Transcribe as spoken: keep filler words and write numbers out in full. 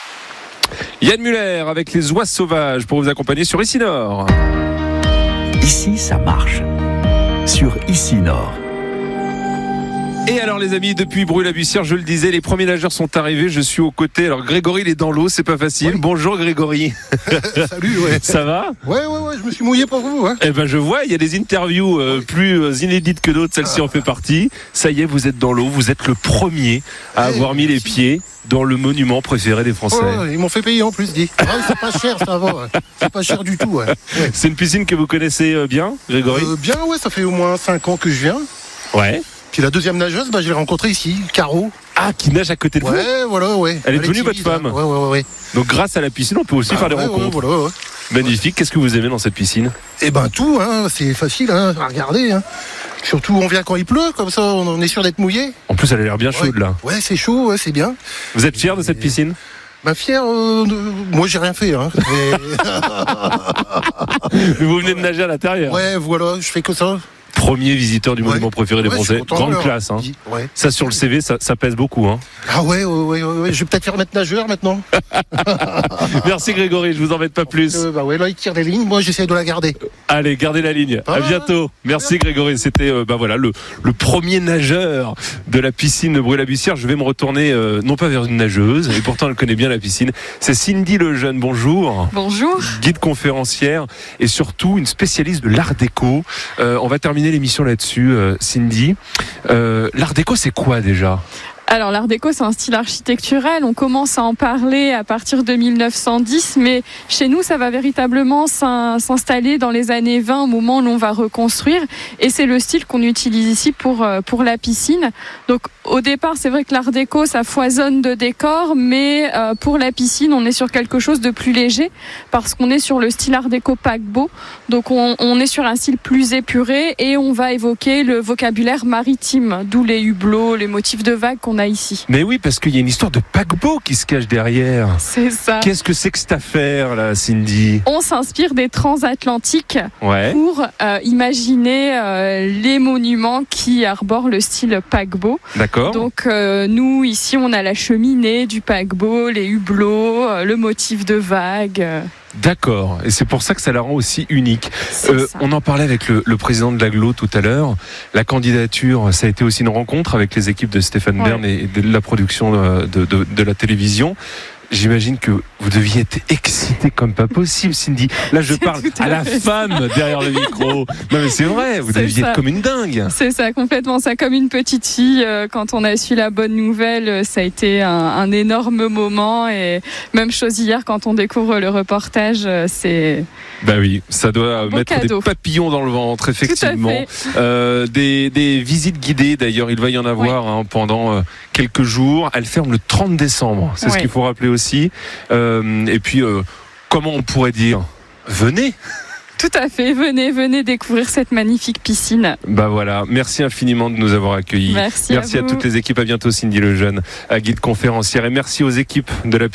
Yann Muller avec les oies sauvages pour vous accompagner sur Ici Nord. Ici, ça marche. Sur Ici Nord. Et alors les amis, depuis Brûle-à-Bussière, je le disais, les premiers nageurs sont arrivés, je suis aux côtés. Alors Grégory, il est dans l'eau, c'est pas facile. Oui. Bonjour Grégory. Salut, ouais. Ça va ? Ouais, ouais, ouais, je me suis mouillé pour vous. Hein. Eh ben je vois, il y a des interviews euh, plus inédites que d'autres, celle-ci en fait partie. Ça y est, vous êtes dans l'eau, vous êtes le premier à ouais, avoir mis les pieds dans le monument préféré des Français. Oh, ils m'ont fait payer en plus, dit. Ah, c'est pas cher, ça va. Ouais. C'est pas cher du tout. Ouais. Ouais. C'est une piscine que vous connaissez bien, Grégory ? euh, Bien, ouais, ça fait au moins cinq ans que je viens. Ouais. Puis la deuxième nageuse, bah, je l'ai rencontrée ici, Caro. Ah, qui nage à côté de vous ? Ouais, voilà, ouais. Elle est devenue votre femme. Ouais, ouais, ouais. Donc grâce à la piscine, on peut aussi bah, faire des ouais, rencontres. Ouais, voilà, ouais. Magnifique. Qu'est-ce que vous aimez dans cette piscine ? Eh ben tout, hein. C'est facile hein, à regarder. Hein. Surtout, on vient quand il pleut, comme ça, on est sûr d'être mouillé. En plus, elle a l'air bien chaude ouais. là. Ouais, c'est chaud, ouais, c'est bien. Vous êtes fier de cette piscine ? Bah fier, euh, moi j'ai rien fait. Hein. Mais vous venez de nager à l'intérieur. Ouais, voilà, je fais que ça. Premier visiteur du monument ouais. préféré des ouais, Français. Grande alors. classe. Hein. Ouais. Ça, sur le C V, ça, ça pèse beaucoup. Hein. Ah ouais, ouais, ouais, ouais, je vais peut-être faire mettre nageur maintenant. Merci Grégory, je vous embête pas plus. Euh, bah ouais, là, il tire des lignes, moi j'essaie de la garder. Allez, gardez la ligne. Ah, à bientôt. Merci ouais. Grégory. C'était euh, bah voilà, le, le premier nageur de la piscine de Brûle-à-Bussière. Je vais me retourner, euh, non pas vers une nageuse, et pourtant elle connaît bien la piscine. C'est Cindy Lejeune. Bonjour. Bonjour. Guide conférencière et surtout une spécialiste de l'art déco. Euh, on va terminer l'émission là-dessus, euh, Cindy. Euh, l'art déco, c'est quoi déjà ? Alors l'art déco, c'est un style architecturel. On commence à en parler à partir de mille neuf cent dix, mais chez nous, ça va véritablement s'installer dans les années vingt, au moment où l'on va reconstruire. Et c'est le style qu'on utilise ici pour, pour la piscine. Donc au départ, c'est vrai que l'art déco, ça foisonne de décors, mais euh, pour la piscine, on est sur quelque chose de plus léger, parce qu'on est sur le style art déco paquebot. Donc on, on est sur un style plus épuré et on va évoquer le vocabulaire maritime, d'où les hublots, les motifs de vagues qu'on a ici. Mais oui, parce qu'il y a une histoire de paquebot qui se cache derrière. C'est ça. Qu'est-ce que c'est que cette affaire là, Cindy ? On s'inspire des transatlantiques ouais. pour euh, imaginer euh, les monuments qui arborent le style paquebot. D'accord. Donc euh, nous ici, on a la cheminée du paquebot, les hublots, euh, le motif de vague. Euh. D'accord, et c'est pour ça que ça la rend aussi unique. Euh, on en parlait avec le, le président de l'Aglo tout à l'heure. La candidature, ça a été aussi une rencontre avec les équipes de Stéphane ouais. Bern et de la production de, de, de, de la télévision. J'imagine que vous deviez être excité comme pas possible, Cindy. Là, je parle à, à la femme derrière le micro. Non, mais c'est vrai, vous deviez ça. être comme une dingue. C'est ça, complètement ça, comme une petite fille. Quand on a su la bonne nouvelle, ça a été un, un énorme moment. Et même chose hier, quand on découvre le reportage, c'est... Bah oui, ça doit mettre cadeau. Des papillons dans le ventre, effectivement. Euh, des, des visites guidées, d'ailleurs, il va y en avoir ouais. hein, pendant euh, quelques jours. Elle ferme le trente décembre, c'est ouais. ce qu'il faut rappeler aussi. Euh, et puis, euh, comment on pourrait dire ? Venez ! Tout à fait, venez, venez découvrir cette magnifique piscine. Bah voilà, merci infiniment de nous avoir accueillis. Merci, merci à, à toutes les équipes, à bientôt Cindy Lejeune, à guide conférencière, et merci aux équipes de la